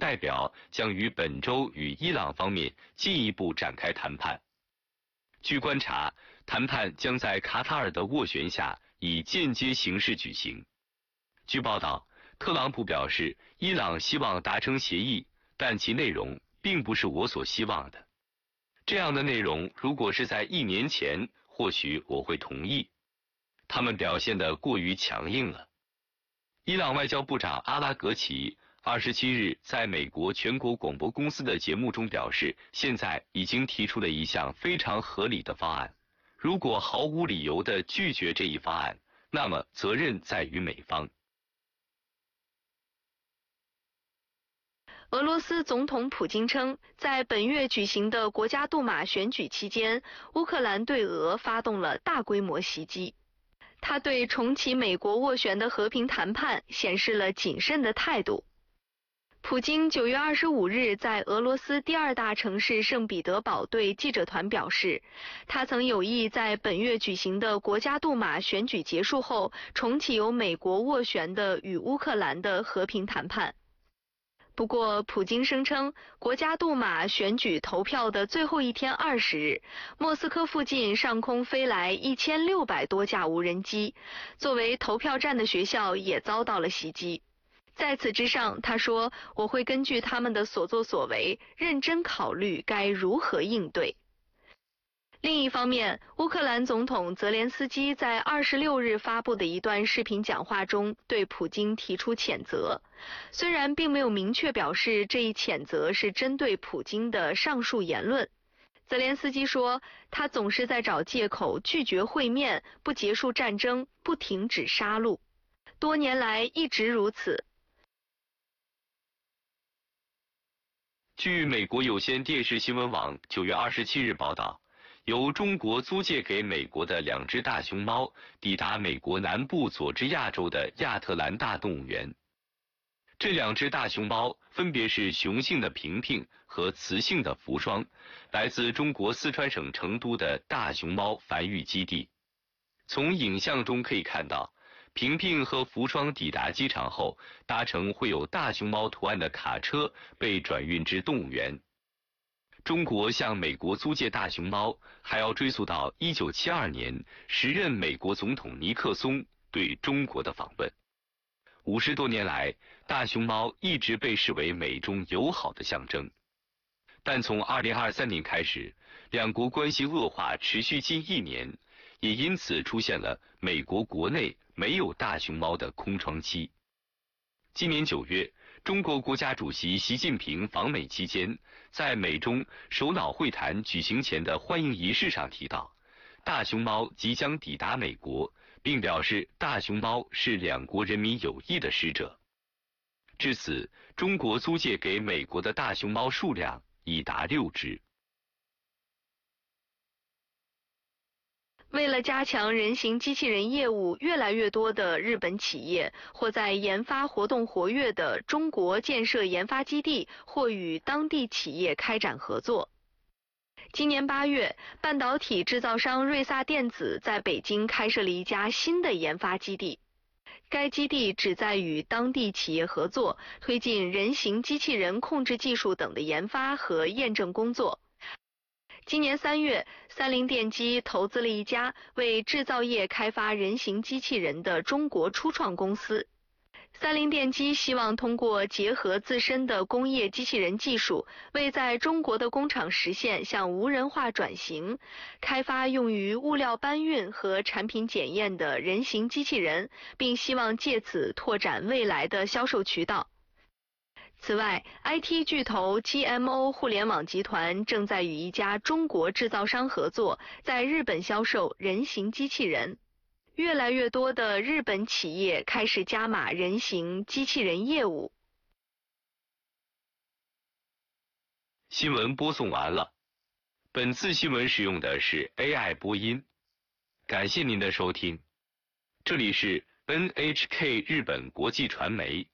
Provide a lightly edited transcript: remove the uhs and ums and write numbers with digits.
代表将于本周与伊朗方面进一步展开谈判。据观察，谈判将在卡塔尔的斡旋下以间接形式举行。据报道，特朗普表示，伊朗希望达成协议，但其内容并不是我所希望的。这样的内容如果是在1年前，或许我会同意。他们表现得过于强硬了。伊朗外交部长阿拉格齐27日在美国全国广播公司的节目中表示，现在已经提出了一项非常合理的方案。如果毫无理由地拒绝这一方案，那么责任在于美方。 俄罗斯总统普京称，在本月举行的国家杜马选举期间，乌克兰对俄发动了大规模袭击。他对重启美国斡旋的和平谈判显示了谨慎的态度。普京9月25日在俄罗斯第2大城市圣彼得堡对记者团表示，他曾有意在本月举行的国家杜马选举结束后，重启由美国斡旋的与乌克兰的和平谈判。不过，普京声称，国家杜马选举投票的最后一天20日，莫斯科附近上空飞来1600多架无人机，作为投票站的学校也遭到了袭击。在此之上，他说，我会根据他们的所作所为，认真考虑该如何应对。另一方面，乌克兰总统泽连斯基在26日发布的一段视频讲话中对普京提出谴责，虽然并没有明确表示这一谴责是针对普京的上述言论。泽连斯基说，他总是在找借口拒绝会面，不结束战争，不停止杀戮，多年来一直如此。 据美国有线电视新闻网9月27日报道，由中国租借给美国的2只大熊猫抵达美国南部佐治亚州的亚特兰大动物园。这2只大熊猫分别是雄性的平平和雌性的福双，来自中国四川省成都的大熊猫繁育基地。从影像中可以看到，平平和福双抵达机场后，搭乘绘有大熊猫图案的卡车被转运至动物园。中国向美国租借大熊猫，还要追溯到1972年时任美国总统尼克松对中国的访问。50多年来，大熊猫一直被视为美中友好的象征。但从2023年开始，两国关系恶化持续近1年，也因此出现了美国国内没有大熊猫的空窗期。今年9月，中国国家主席习近平访美期间，在美中首脑会谈举行前的欢迎仪式上提到，大熊猫即将抵达美国，并表示大熊猫是两国人民友谊的使者。至此，中国租借给美国的大熊猫数量已达6只。 为了加强人形机器人业务，越来越多的日本企业或在研发活动活跃的中国建设研发基地，或与当地企业开展合作。今年8月，半导体制造商瑞萨电子在北京开设了一家新的研发基地。该基地旨在与当地企业合作，推进人形机器人控制技术等的研发和验证工作。今年3月，三菱电机投资了一家为制造业开发人形机器人的中国初创公司。三菱电机希望通过结合自身的工业机器人技术，为在中国的工厂实现向无人化转型，开发用于物料搬运和产品检验的人形机器人，并希望借此拓展未来的销售渠道。此外 ，IT 巨头 GMO 互联网集团正在与一家中国制造商合作，在日本销售人形机器人。越来越多的日本企业开始加码人形机器人业务。 新闻播送完了。本次新闻使用的是 AI 播音。感谢您的收听。这里是 NHK 日本国际传媒。